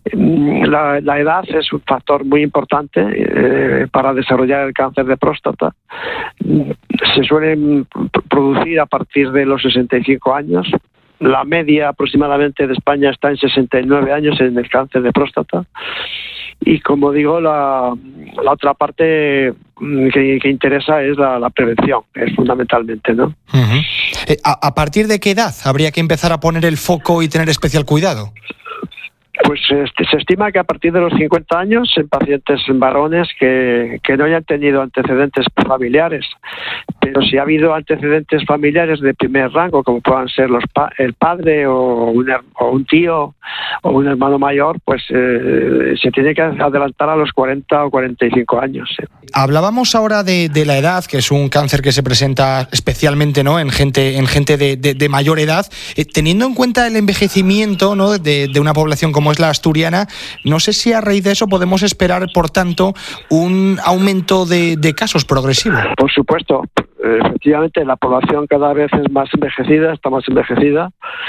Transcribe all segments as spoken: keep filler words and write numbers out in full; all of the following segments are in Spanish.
La, la edad es un factor muy importante eh, para desarrollar el cáncer de próstata. Se suelen producir a partir de los sesenta y cinco años. La media aproximadamente de España está en sesenta y nueve años en el cáncer de próstata. Y como digo, la, la otra parte que, que interesa es la, la prevención, es fundamentalmente, ¿no? Uh-huh. Eh, ¿a, ¿A partir de qué edad habría que empezar a poner el foco y tener especial cuidado? Pues este, se estima que a partir de los cincuenta años en pacientes varones que, que no hayan tenido antecedentes familiares, pero si ha habido antecedentes familiares de primer rango, como puedan ser los pa- el padre o un, o un tío o un hermano mayor, pues eh, se tiene que adelantar a los cuarenta o cuarenta y cinco años. ¿eh? Hablábamos ahora de, de la edad, que es un cáncer que se presenta especialmente, ¿no?, en gente, en gente de, de, de mayor edad. Eh, teniendo en cuenta el envejecimiento, ¿no?, de, de una población como es la asturiana, no sé si a raíz de eso podemos esperar, por tanto, un aumento de, de casos progresivo. Por supuesto. Efectivamente, la población cada vez es más envejecida, está más envejecida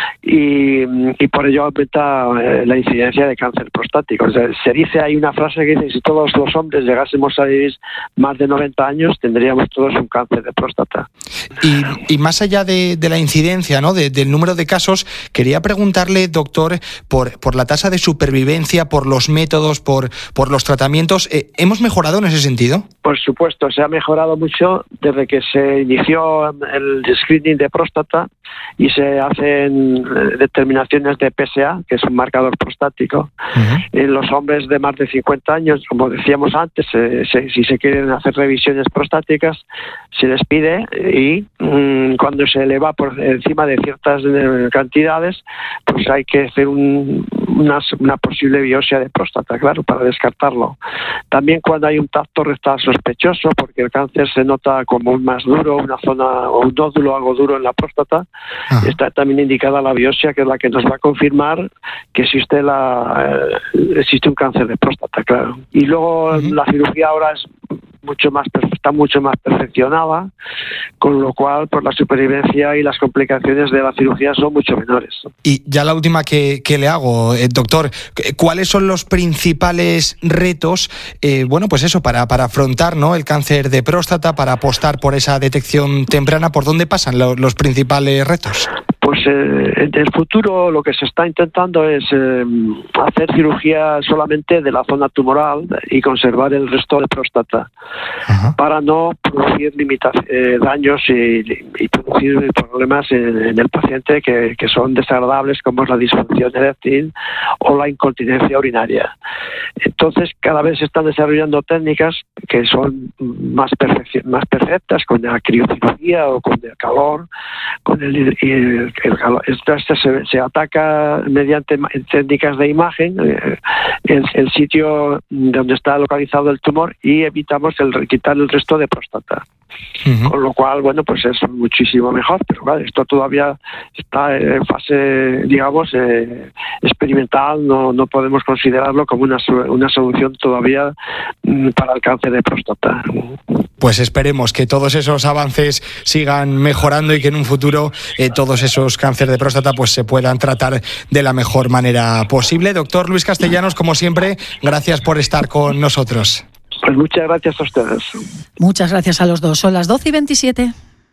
y, y por ello aumenta eh, la incidencia de cáncer prostático. O sea, se dice, hay una frase que dice, si todos los hombres llegásemos a vivir más de noventa años, tendríamos todos un cáncer de próstata. Y, y más allá de, de la incidencia, ¿no?, de, del número de casos, quería preguntarle, doctor, por, por la tasa de supervivencia, por los métodos, por, por los tratamientos. Eh, ¿Hemos mejorado en ese sentido? Por supuesto, se ha mejorado mucho desde que se inició el screening de próstata y se hacen determinaciones de P S A, que es un marcador prostático. Uh-huh. En los hombres de más de cincuenta años, como decíamos antes, se, se, si se quieren hacer revisiones prostáticas, se les pide y mmm, cuando se eleva por encima de ciertas cantidades, pues hay que hacer un, una, una posible biopsia de próstata, claro, para descartarlo. También cuando hay un tacto rectal sospechoso, porque el cáncer se nota como un más duro, una zona o un nódulo algo duro en la próstata, ajá, está también indicada la biopsia, que es la que nos va a confirmar que existe la eh, existe un cáncer de próstata, claro. Y luego uh-huh. la cirugía ahora es mucho más está mucho más perfeccionada, con lo cual pues la supervivencia y las complicaciones de la cirugía son mucho menores. Y ya la última que, que le hago, eh, doctor, ¿cuáles son los principales retos, eh, bueno, pues eso, para, para afrontar, ¿no?, el cáncer de próstata, para apostar por esa detección temprana? ¿Por dónde pasan lo, los principales retos? Pues eh, en el futuro lo que se está intentando es eh, hacer cirugía solamente de la zona tumoral y conservar el resto de próstata. Ajá. Para no producir limita- eh, daños y, y producir problemas en, en el paciente que, que son desagradables, como es la disfunción eréctil o la incontinencia urinaria. Entonces cada vez se están desarrollando técnicas que son más, perfec- más perfectas, con la criocirugía o con el calor, con el, el El, esto, esto se, se ataca mediante técnicas de imagen eh, el, el sitio donde está localizado el tumor y evitamos el quitar el resto de próstata. Uh-huh. Con lo cual, bueno, pues es muchísimo mejor, pero claro, esto todavía está en fase, digamos, eh, experimental, no, no podemos considerarlo como una, una solución todavía mm, para el cáncer de próstata. Pues esperemos que todos esos avances sigan mejorando y que en un futuro eh, todos esos cánceres de próstata pues se puedan tratar de la mejor manera posible. Doctor Luis Castellanos, como siempre, gracias por estar con nosotros. Pues muchas gracias a ustedes. Muchas gracias a los dos. Son las doce y veintisiete.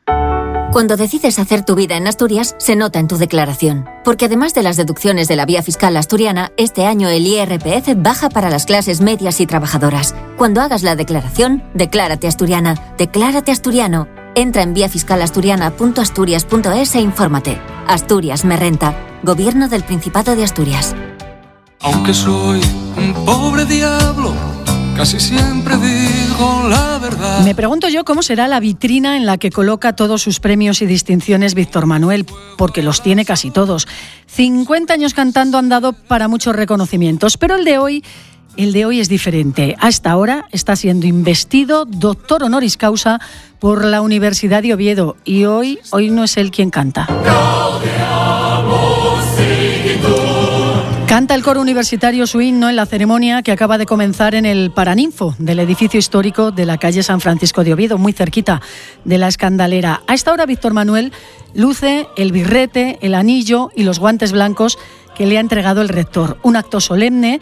Cuando decides hacer tu vida en Asturias, se nota en tu declaración. Porque además de las deducciones de la Vía Fiscal Asturiana, este año el I R P F baja para las clases medias y trabajadoras. Cuando hagas la declaración, declárate asturiana, declárate asturiano. Entra en vía fiscal asturiana punto asturias punto es e infórmate. Asturias me renta. Gobierno del Principado de Asturias. Aunque soy un pobre diablo, casi siempre digo la verdad. Me pregunto yo cómo será la vitrina en la que coloca todos sus premios y distinciones Víctor Manuel, porque los tiene casi todos. cincuenta años cantando han dado para muchos reconocimientos, pero el de hoy, el de hoy es diferente. Hasta ahora está siendo investido doctor honoris causa por la Universidad de Oviedo y hoy, hoy no es él quien canta. Canta el coro universitario su himno en la ceremonia que acaba de comenzar en el Paraninfo del edificio histórico de la calle San Francisco de Oviedo, muy cerquita de la Escandalera. A esta hora Víctor Manuel luce el birrete, el anillo y los guantes blancos que le ha entregado el rector. Un acto solemne